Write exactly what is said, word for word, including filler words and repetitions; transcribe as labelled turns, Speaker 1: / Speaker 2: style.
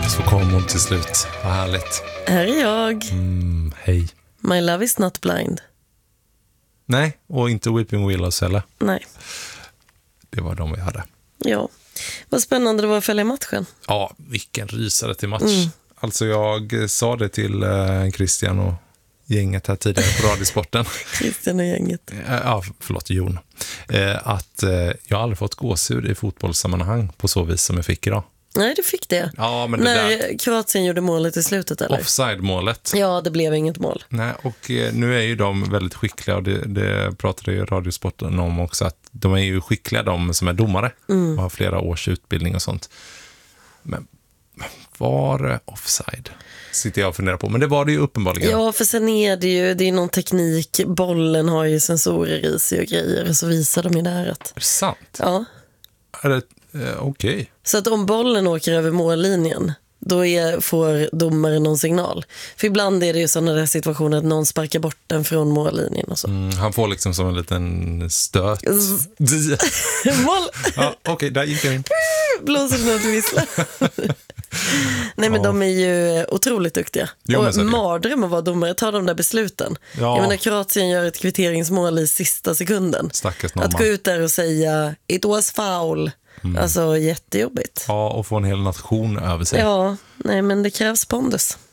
Speaker 1: Så kom hon till slut. Vad härligt.
Speaker 2: Här är jag.
Speaker 1: Mm, hej.
Speaker 2: My love is not blind.
Speaker 1: Nej, och inte Weeping Willows heller.
Speaker 2: Nej.
Speaker 1: Det var de vi hade.
Speaker 2: Ja. Vad spännande det var att följa matchen.
Speaker 1: Ja, vilken rysare till match.
Speaker 2: Mm.
Speaker 1: Alltså jag sa det till eh, Christian och gänget här tidigare på Radiosporten.
Speaker 2: Christian och gänget.
Speaker 1: Ja, förlåt, Jon. Eh, att eh, jag aldrig fått gåshud i fotbollssammanhang på så vis som jag fick idag.
Speaker 2: Nej, du fick det.
Speaker 1: Ja, men det
Speaker 2: När
Speaker 1: där
Speaker 2: Kroatien gjorde målet i slutet, eller?
Speaker 1: offside-målet.
Speaker 2: Ja, det blev inget mål.
Speaker 1: Nej, och eh, nu är ju de väldigt skickliga och det, det pratade ju Radiosporten om också, att de är ju skickliga, de som är domare
Speaker 2: Mm.
Speaker 1: och har flera års utbildning och sånt. Men var det offside? Sitter jag och funderar på, men det var det ju uppenbarligen.
Speaker 2: Ja, för sen är det ju, det är någon teknik, bollen har ju sensorer i sig och grejer, och så visar de ju där att...
Speaker 1: Är det sant?
Speaker 2: Ja.
Speaker 1: Är det, eh, okej. Okay.
Speaker 2: Så att om bollen åker över mållinjen, då är, får domaren någon signal. För ibland är det ju sådana där situationer att någon sparkar bort den från mållinjen och så.
Speaker 1: Mm, han får liksom som en liten stöt.
Speaker 2: Mål!
Speaker 1: Ja, okej, okay, där gick jag in.
Speaker 2: Blåser det något vissla. Nej, men
Speaker 1: Ja.
Speaker 2: de är ju otroligt duktiga.
Speaker 1: Jo, men så är
Speaker 2: och
Speaker 1: det.
Speaker 2: mardröm att vara domare, ta de där besluten.
Speaker 1: Ja.
Speaker 2: Jag menar, Kroatien gör ett kvitteringsmål i sista sekunden.
Speaker 1: Stackars
Speaker 2: Att
Speaker 1: norrman.
Speaker 2: gå ut där och säga it was foul. Alltså jättejobbigt.
Speaker 1: Ja, och få en hel nation över sig.
Speaker 2: Ja, nej, men det krävs pondus.